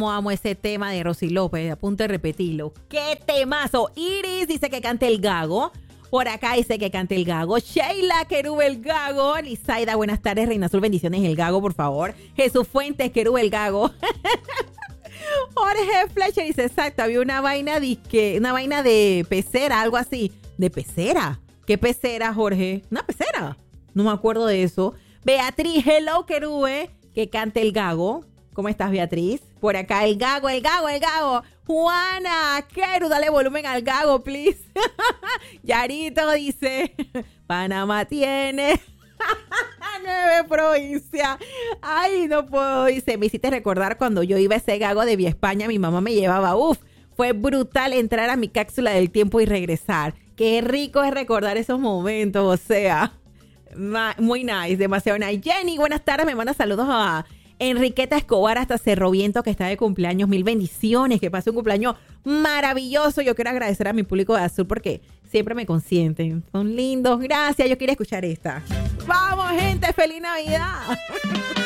amo ese tema de Rosy López. A punto de repetirlo. ¡Qué temazo! Iris dice que cante el gago. Por acá dice que cante el gago. Sheila Querube el gago. Lizaida, buenas tardes. Reina Azul, bendiciones el gago, por favor. Jesús Fuentes, Querube el gago. Jorge Fletcher dice, exacto, había una vaina de pecera, algo así. ¿De pecera? ¿Qué pecera, Jorge? ¿Una pecera? No me acuerdo de eso. Beatriz, hello, Querube, que cante el gago. ¿Cómo estás, Beatriz? Por acá, el gago. Juana, Queru, dale volumen al gago, please. Yarito dice, Panamá tiene 9 provincias. Ay, no puedo. Dice, me hiciste recordar cuando yo iba a ese gago de Vía España, mi mamá me llevaba. Fue brutal entrar a mi cápsula del tiempo y regresar. Qué rico es recordar esos momentos, o sea, muy nice, demasiado nice. Jenny, buenas tardes, me manda saludos a Enriqueta Escobar hasta Cerro Viento, que está de cumpleaños. Mil bendiciones, que pase un cumpleaños maravilloso. Yo quiero agradecer a mi público de Azul porque siempre me consienten. Son lindos, gracias. Yo quería escuchar esta. Vamos, gente, feliz Navidad.